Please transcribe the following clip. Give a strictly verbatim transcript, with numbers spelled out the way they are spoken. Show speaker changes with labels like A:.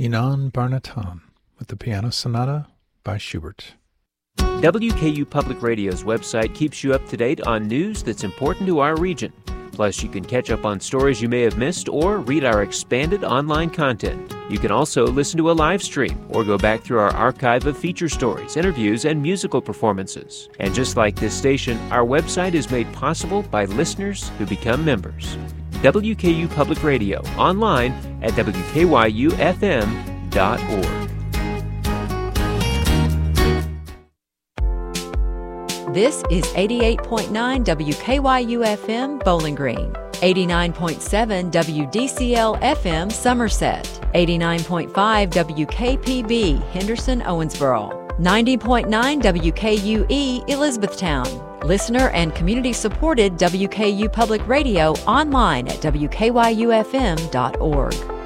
A: Inan Barnatan with the Piano Sonata by Schubert.
B: W K U Public Radio's website keeps you up to date on news that's important to our region. Plus, you can catch up on stories you may have missed or read our expanded online content. You can also listen to a live stream or go back through our archive of feature stories, interviews, and musical performances. And just like this station, our website is made possible by listeners who become members. W K U Public Radio, online at W K Y U F M dot org.
C: This is eighty-eight point nine W K Y U F M Bowling Green, eighty-nine point seven W D C L F M Somerset, eighty-nine point five W K P B Henderson Owensboro, ninety point nine W K U E Elizabethtown. Listener and community-supported W K U Public Radio online at W K Y U F M dot org.